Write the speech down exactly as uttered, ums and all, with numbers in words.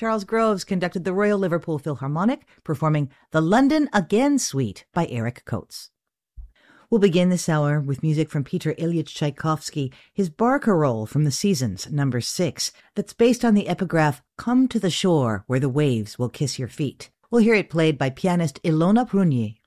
Charles Groves conducted the Royal Liverpool Philharmonic, performing the London Again Suite by Eric Coates. We'll begin this hour with music from Peter Ilyich Tchaikovsky, his Barcarolle from the Seasons, number six, that's based on the epigraph, "Come to the shore where the waves will kiss your feet." We'll hear it played by pianist Ilona Prunier